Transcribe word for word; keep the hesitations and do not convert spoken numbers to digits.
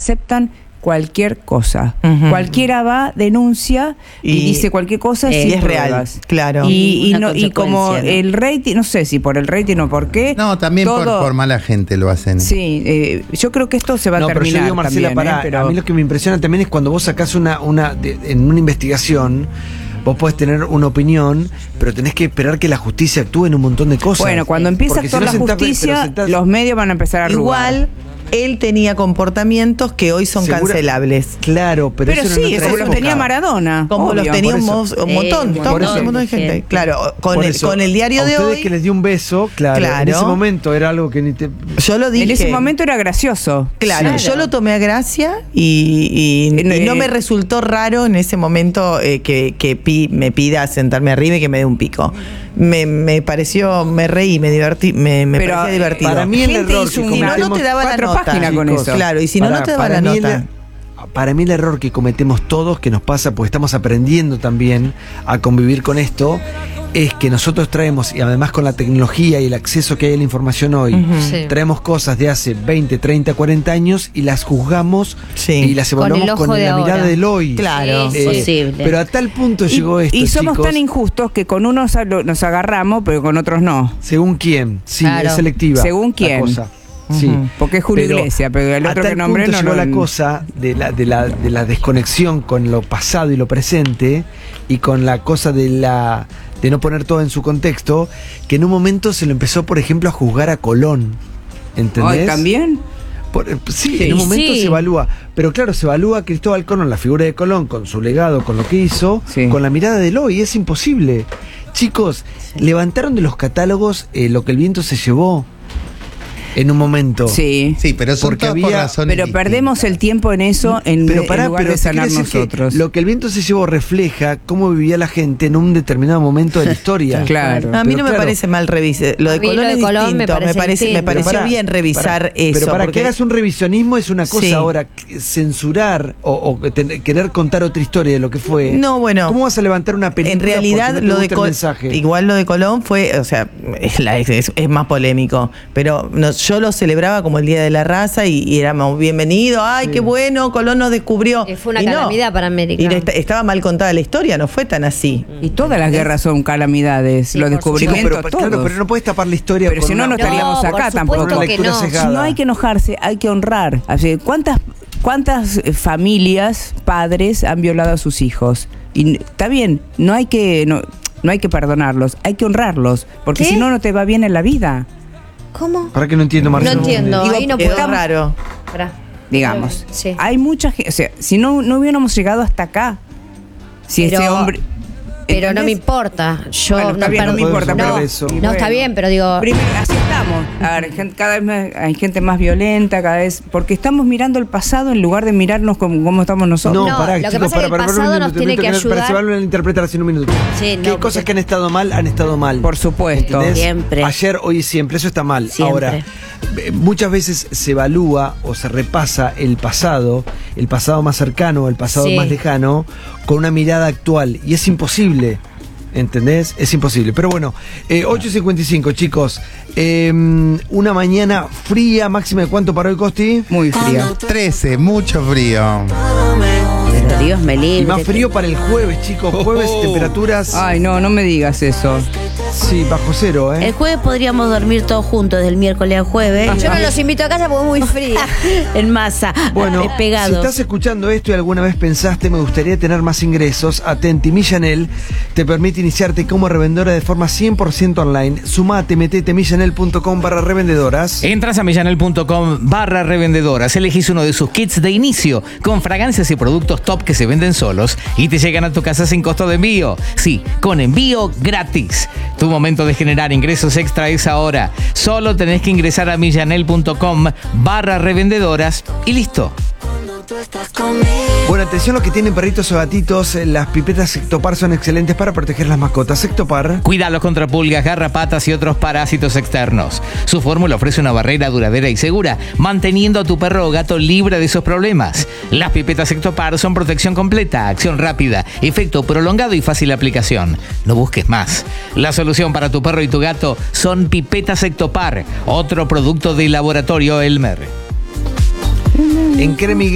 aceptan cualquier cosa. Uh-huh. Cualquiera va, denuncia y, y dice cualquier cosa eh, sin es real, pruebas. claro. Y, y, Una no, y como consecuencia, ¿no? el rating, no sé si por el rating o por qué. No, también por, todo- por mala gente lo hacen. Sí, eh, yo creo que esto se va No, a pero terminar yo digo, Marcela, también, pará, ¿eh? Pero a mí lo que me impresiona también es cuando vos sacás una, una de- en una investigación, vos podés tener una opinión, pero tenés que esperar que la justicia actúe en un montón de cosas. bueno, cuando empieza Porque a si actuar no la sentás- pero justicia, sentás- los medios van a empezar a arrugar. Igual, él tenía comportamientos que hoy son Segura- cancelables. Claro, pero, Pero eso sí, en eso otra los época. tenía Maradona. Como obvio. los tenía por un, eso. mo- un Sí, montón, un todos montón. un montón de gente. Sí. Claro, con Por el, eso, con el diario a de ustedes hoy, que les dio un beso, claro, Claro. en ese momento era algo que ni te... yo lo dije. En ese momento era gracioso. Claro, Claro. yo lo tomé a gracia y, y- y no me resultó raro en ese momento eh, que, que pi- me pida sentarme arriba y que me dé un pico. Me, me pareció, me reí, me divertí, me, me Pero, parecía eh, divertido. para mí el Gente error hizo que un- si no, no cometemos... te daba la cuatro nota. páginas con Chicos, eso. Claro, y si no, Para- no te daba para la mí el- nota. Para mí el error que cometemos todos, que nos pasa porque estamos aprendiendo también a convivir con esto, es que nosotros traemos, y además con la tecnología y el acceso que hay a la información hoy, Ujú. Sí. traemos cosas de hace veinte, treinta, cuarenta años y las juzgamos Sí. y las Con el evaluamos ojo con, de la ahora. mirada del hoy. Claro. Sí, posible. Pero a tal punto Y, llegó esto, y somos chicos, tan injustos que con unos a- lo- nos agarramos, pero con otros no. según quién, sí, Claro. es selectiva. Según la quién. cosa. Sí. Ujú. Porque es Julio Pero Iglesias, pero el a otro tal que nombré punto no llegó lo... la cosa de la, de, la, de la desconexión con lo pasado y lo presente y con la cosa de la de no poner todo en su contexto, que en un momento se lo empezó, por ejemplo, a juzgar a Colón. ¿Entendés? Ay, ¿también? Por- sí, Sí. en un momento Sí. se evalúa, pero claro, se evalúa a Cristóbal Colón, la figura de Colón, con su legado, con lo que hizo, Sí. con la mirada del hoy, es imposible. Chicos, levantaron de los catálogos eh, lo que el viento se llevó en un momento. Sí. Sí, pero son Porque todas por había- razones Pero distintas. perdemos el tiempo en eso en, Pero en pará, lugar pero de te quiero sanar decir que nosotros. lo que el viento se llevó refleja cómo vivía la gente en un determinado momento de la historia. Claro. A mí Pero no me claro, parece mal revisar. Lo de A mí Colón lo de es Colón me distinto. Me parece parece, me distinto. pareció Pero pará, bien revisar pará, eso. Pero para porque- que hagas un revisionismo es una cosa. Sí. Ahora, que censurar o, o ten- querer contar otra historia de lo que fue. No, bueno. ¿Cómo vas a levantar una película? En realidad, porque no te lo de gusta el Colón, mensaje? igual lo de Colón fue, o sea, es, la- es- es más polémico, pero no- yo lo celebraba como el Día de la Raza y, y éramos bienvenidos, ay, qué bueno, Colón nos descubrió. Y fue una Y no. calamidad para América. Y no est- estaba mal contada la historia, no fue tan así. Y todas las guerras son calamidades, Sí, los por Chicos, descubrimientos, pero, todos. claro, pero no puedes tapar la historia. Pero con si no, una- no estaríamos No, acá por tampoco. supuesto Una que lectura no. sesgada. No hay que enojarse, hay que honrar. Así, ¿cuántas, ¿Cuántas eh, familias, padres han violado a sus hijos? Y n- está bien, no hay que no, no hay que perdonarlos, hay que honrarlos, porque ¿Qué? si no, no te va bien en la vida, ¿Cómo? Para que no entiendo, Marcelo. No entiendo. Digo, ahí no quedó podemos- raro. Pará. digamos. Sí. Hay mucha gente, o sea, si no, no hubiéramos llegado hasta acá, si Pero- ese hombre... Pero no me ¿entendés? importa. Yo Bueno, está no, bien, no me perdón. importa, no, pero- eso. no, está bien, pero digo. Primero, así estamos. A ver, gen- cada vez más- hay gente más violenta, cada vez. Porque estamos mirando el pasado en lugar de mirarnos como, como estamos nosotros. No, No, pará, lo que chicos, pasa es que pará, el pará, pasado un nos minuto, tiene un minuto, que Para se ayudar. van a interpretar hace un minuto. Sí, ¿Qué no, cosas porque- que han estado mal, han estado mal? Por supuesto. ¿Entendés? Siempre. Ayer, hoy y siempre, eso está mal. Siempre. Ahora, eh, muchas veces se evalúa o se repasa el pasado, el pasado más cercano, el pasado Sí. más lejano, con una mirada actual. Y es imposible. ¿Entendés? Es imposible. Pero bueno, eh, ocho y cincuenta y cinco, chicos. Eh, una mañana fría, máxima de cuánto para hoy, Costi? Muy fría. trece, mucho frío. Pero Dios me libre. Y más frío para el jueves, chicos. Jueves, Oh. temperaturas. Ay, no, no me digas eso. Sí, bajo cero, ¿eh? El jueves podríamos dormir todos juntos, del miércoles al jueves. Yo no los invito a casa porque es muy fría. En masa, Bueno, eh, si pegados. estás escuchando esto y alguna vez pensaste me gustaría tener más ingresos, atenti, Millanel te permite iniciarte como revendedora de forma cien por ciento online. Sumate, metete millanel punto com barra revendedoras. Entras a millanel punto com barra revendedoras, elegís uno de sus kits de inicio con fragancias y productos top que se venden solos y te llegan a tu casa sin costo de envío. Sí, con envío gratis. Tu momento de generar ingresos extra es ahora. Solo tenés que ingresar a millanel punto com barra revendedoras y listo. Bueno, atención los que tienen perritos o gatitos, eh, las pipetas Sectopar son excelentes para proteger las mascotas. Sectopar. Cuídalos contra pulgas, garrapatas y otros parásitos externos. Su fórmula ofrece una barrera duradera y segura, manteniendo a tu perro o gato libre de esos problemas. Las pipetas Sectopar son protección completa, acción rápida, efecto prolongado y fácil aplicación. No busques más. La solución para tu perro y tu gato son pipetas Sectopar, otro producto del laboratorio Elmer. En Cremi